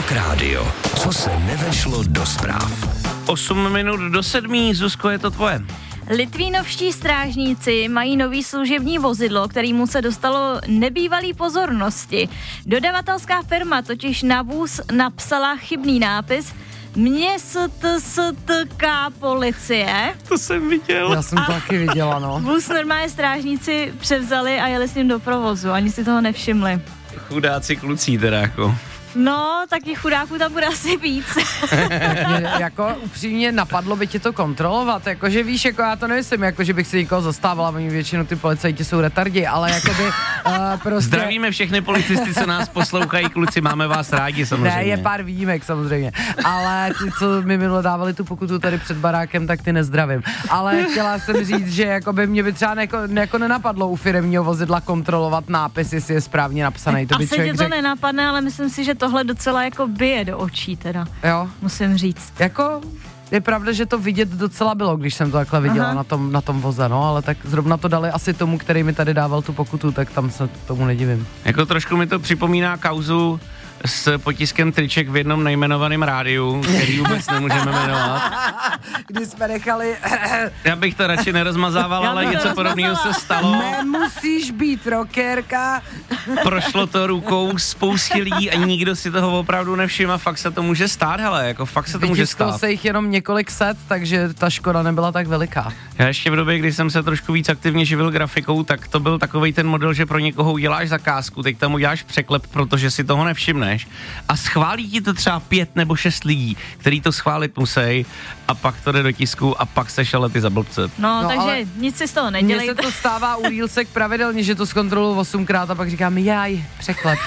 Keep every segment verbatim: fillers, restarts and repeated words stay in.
Rock Radio. Co se nevešlo do zpráv. Osm minut do sedmí, Zuzko, je to tvoje. Litvínovští strážníci mají nový služební vozidlo, kterému se dostalo nebývalý pozornosti. Dodavatelská firma totiž na vůz napsala chybný nápis Mě S T S T K policie. To jsem viděl. Já jsem to taky viděla, no. Vůz normálně strážníci převzali a jeli s ním do provozu, ani si toho nevšimli. Chudáci kluci teda jako. No, taky chudáků tam bude asi víc. Mě, jako upřímně napadlo by tě to kontrolovat, jakože víš, jako já to nemyslím, jakože bych si někoho zastávala, oni většinou ty policajti jsou retardi, ale jakoby uh, prostě... Zdravíme všechny policisty, co nás poslouchají, kluci, máme vás rádi samozřejmě. Ne, je pár výjimek samozřejmě, ale ty, co mi minule dávali tu pokutu tady před barákem, tak ty nezdravím. Ale chtěla jsem říct, že jakoby mě by třeba neko, jako nenapadlo u firemního vozidla kontrolovat nápis, jestli je správně napsaný. To by asi tě to řek... nenapadne, ale myslím si, že tohle docela jako bije do očí teda. Jo. Musím říct. Jako je pravda, že to vidět docela bylo, když jsem to takhle viděla na tom, na tom voze, no, ale tak zrovna to dali asi tomu, který mi tady dával tu pokutu, tak tam se tomu nedivím. Jako trošku mi to připomíná kauzu s potiskem triček v jednom nejmenovaném rádiu, který vůbec nemůžeme jmenovat. Když jsme nechali... Já bych to radši nerozmazával, ale něco podobného se stalo. Nemusíš být rockerka. Prošlo to rukou spousty lidí a nikdo si toho opravdu nevšiml a fakt se to může stát, hele, jako fakt se to může Vytisklo stát. se jich jenom několik set, takže ta škoda nebyla tak veliká. Já ještě v době, kdy jsem se trošku víc aktivně živil grafikou, tak to byl takovej ten model, že pro někoho uděláš zakázku, teď tam uděláš překlep, protože si toho nevšimneš a schválí ti to třeba pět nebo šest lidí, který to schválit musí a pak to jde do tisku a pak seš ale ty za blbce. No, No, takže ale nic si z toho Mně nedělejte. se to stává u Reelsek pravidelně, že to zkontroluju osmkrát a pak říkám, jaj, překlep.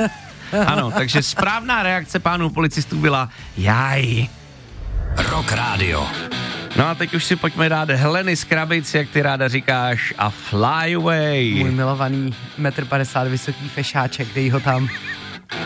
Ano, takže správná reakce pánů policistů byla jaj. Rock Radio. No a teď už si pojďme dát Heleny z Krabic, jak ty ráda říkáš, a Fly Away. Můj milovaný metr padesát vysoký fešáček, dej ho tam.